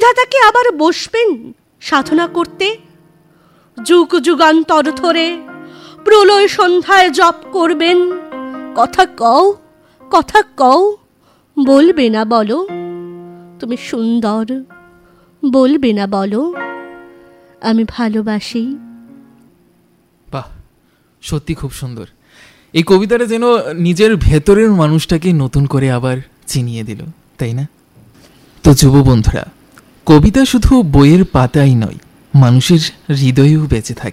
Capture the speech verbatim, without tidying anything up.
বিধাতা কি আবার বসবেন সাধনা করতে? যুগ যুগান্তর ধরে প্রলয় সন্ধ্যায় জপ করবেন, কথা কও, কথা কও, বলবে না বলো তুমি সুন্দর, বলবে না বলো আমি ভালোবাসি? বাহ, সত্যি খুব সুন্দর। এই কবিতাটা যেন নিজের ভেতরের মানুষটাকে নতুন করে আবার চিনিয়ে দিল, তাই না? তো যুব বন্ধুরা, কবিতা শুধু বইয়ের পাতাই নয়, মানুষের হৃদয়েও বেঁচে থাকে।